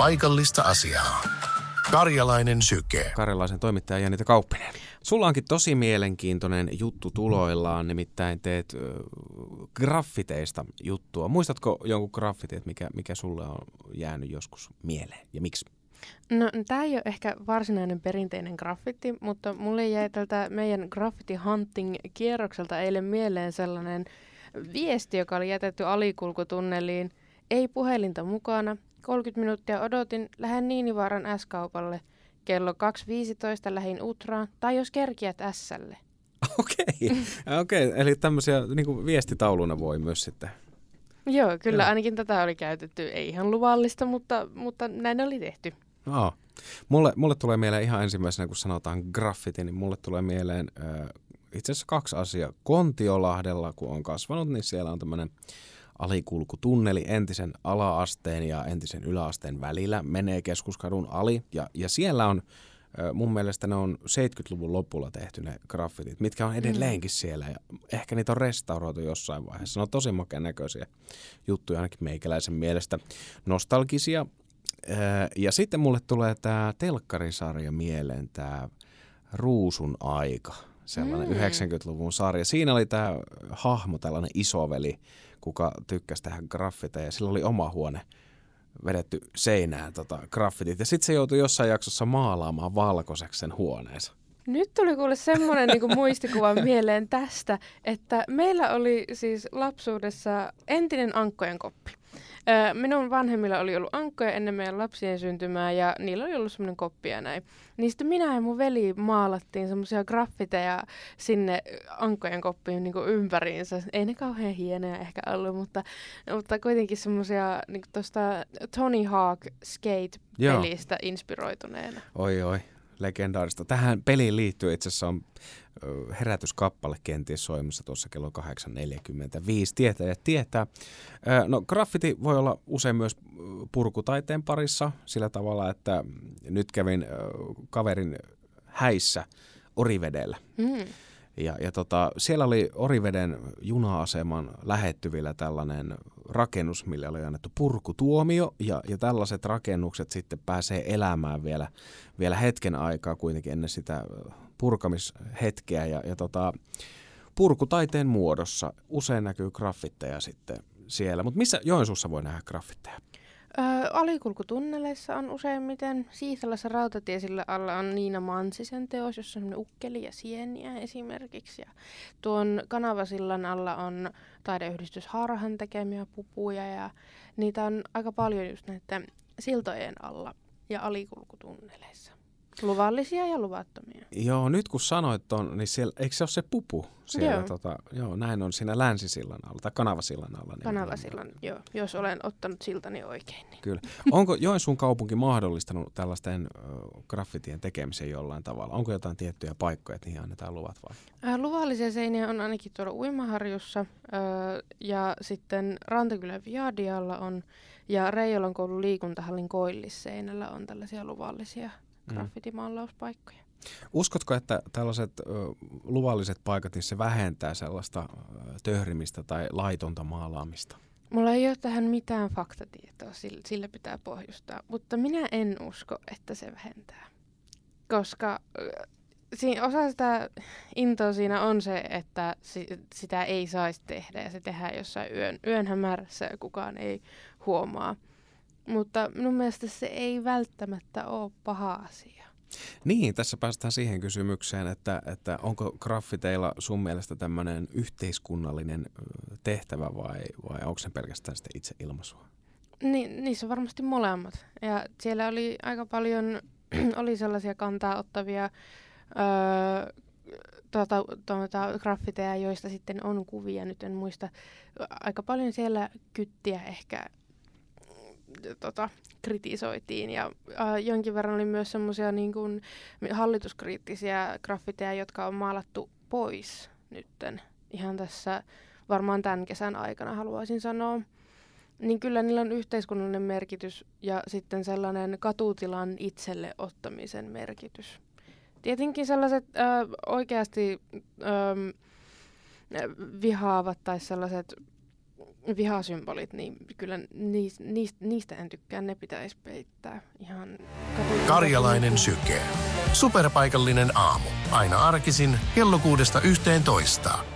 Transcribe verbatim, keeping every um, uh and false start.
Paikallista asiaa. Karjalainen syke. Karjalaisen toimittaja Janita Kauppinen. Sulla onkin tosi mielenkiintoinen juttu tuloillaan, nimittäin teet äh, graffiteista juttua. Muistatko jonkun graffiti, mikä, mikä sulle on jäänyt joskus mieleen ja miksi? No, tämä ei ole ehkä varsinainen perinteinen graffiti, mutta mulle jäi tältä meidän graffiti hunting kierrokselta eilen mieleen sellainen viesti, joka oli jätetty alikulkutunneliin. Ei puhelinta mukana. kolmekymmentä minuuttia odotin, lähden Niinivaaran S-kaupalle. Kello kaksi viisitoista lähin Utraan, tai jos kerkiät Ässälle. Okei, okei. Eli tämmöisiä niin kuin viestitauluna voi myös sitten. Joo, kyllä Joo. ainakin tätä oli käytetty. Ei ihan luvallista, mutta, mutta näin oli tehty. Oh. Mulle, mulle tulee mieleen ihan ensimmäisenä, kun sanotaan graffiti, niin mulle tulee mieleen äh, itse asiassa kaksi asiaa. Kontiolahdella, kun on kasvanut, niin siellä on tämmöinen alikulkutunneli entisen ala-asteen ja entisen yläasteen välillä, menee Keskuskadun ali, ja, ja siellä on, äh, mun mielestä ne on seitsemänkymmentäluvun lopulla tehty ne graffitit, mitkä on edelleenkin mm. siellä, ja ehkä niitä on restauroitu jossain vaiheessa. Ne on tosi makeen näköisiä juttuja ainakin meikäläisen mielestä, nostalgisia. Ja sitten mulle tulee tämä telkkarisarja mieleen, tämä Ruusun aika, sellainen mm. yhdeksänkymmentäluvun sarja. Siinä oli tämä hahmo, tällainen isoveli, kuka tykkäsi tähän graffiteja, ja sillä oli oma huone vedetty seinään tota, graffitit. Ja sitten se joutui jossain jaksossa maalaamaan valkoiseksi sen huoneensa. Nyt tuli kuule semmoinen niin kuin muistikuva mieleen tästä, että meillä oli siis lapsuudessa entinen ankkojen koppi. Minun vanhemmilla oli ollut ankkoja ennen meidän lapsien syntymää ja niillä oli ollut semmoinen koppi ja näin. Niin sitten minä ja mun veli maalattiin semmoisia graffiteja sinne ankkojen koppiin niin kuin ympäriinsä. Ei ne kauhean hienoja ehkä ollut, mutta, mutta kuitenkin semmoisia niin kuin tuosta Tony Hawk Skate-pelistä Joo. inspiroituneena. Oi oi, legendaarista. Tähän peliin liittyy itse asiassa on herätyskappale kenties soimassa tuossa kello kahdeksan neljäkymmentäviisi. Tietäjät tietää. No graffiti voi olla usein myös purkutaiteen parissa sillä tavalla, että nyt kävin kaverin häissä Orivedellä. Mm. Ja, ja tota, siellä oli Oriveden juna-aseman lähettyvillä tällainen rakennus, millä oli annettu purkutuomio, ja, ja tällaiset rakennukset sitten pääsee elämään vielä, vielä hetken aikaa kuitenkin ennen sitä purkamishetkeä, ja, ja tota, purkutaiteen muodossa usein näkyy graffitteja sitten siellä. Mutta missä Joensuussa voi nähdä graffitteja? Öö, alikulkutunneleissa on useimmiten. Siisalässä rautatiesillä alla on Niina Mansisen teos, jossa on ukkeli ja sieniä esimerkiksi. Ja tuon Kanavasillan alla on taideyhdistys Harhan tekemiä pupuja ja niitä on aika paljon just näiden siltojen alla ja alikulkutunneleissa. Luvallisia ja luvattomia. Joo, nyt kun sanoit ton, niin siellä, eikö se ole se pupu siellä? Joo. Tota, joo, näin on siinä Länsisillan alla tai Kanavasillan alla. Niin Kanavasillan, on, joo. Jos olen ottanut siltani oikein. Niin. Kyllä. Onko Joensuun kaupunki mahdollistanut tällaisten äh, graffitien tekemisen jollain tavalla? Onko jotain tiettyjä paikkoja, että niihin annetaan luvat vai? Äh, luvallisia seiniä on ainakin tuolla Uimaharjussa äh, ja sitten Rantakylän Viadialla on ja Reijolan koulun liikuntahallin koillisseinällä on tällaisia luvallisia graffitimaalauspaikkoja. Uskotko, että tällaiset ö, luvalliset paikat, niin se vähentää sellaista ö, töhrimistä tai laitonta maalaamista? Mulla ei ole tähän mitään faktatietoa, sillä, sillä pitää pohjustaa, mutta minä en usko, että se vähentää. Koska ö, siinä, osa sitä intoa siinä on se, että si, sitä ei saisi tehdä ja se tehdään jossain yön, yön hämärässä ja kukaan ei huomaa. Mutta minun mielestä se ei välttämättä ole paha asia. Niin, tässä päästään siihen kysymykseen, että, että onko graffiteilla sun mielestä tämmöinen yhteiskunnallinen tehtävä vai, vai onko se pelkästään sitten itse ilmaisua? Niin, niissä on varmasti molemmat. Ja siellä oli aika paljon oli sellaisia kantaa ottavia öö, tuota, tuota, graffiteja, joista sitten on kuvia. Nyt en muista. Aika paljon siellä kyttiä ehkä Tota, kritisoitiin ja äh, jonkin verran oli myös semmoisia niin kuin hallituskriittisiä graffiteja, jotka on maalattu pois nytten ihan tässä varmaan tämän kesän aikana haluaisin sanoa. Niin kyllä niillä on yhteiskunnallinen merkitys ja sitten sellainen katutilan itselle ottamisen merkitys. Tietenkin sellaiset äh, oikeasti äh, vihaavat tai sellaiset vihasymbolit, niin kyllä niistä, niistä en tykkää, ne pitäisi peittää ihan. Karjalainen syke. Superpaikallinen aamu. Aina arkisin kello kuudesta yhteentoista.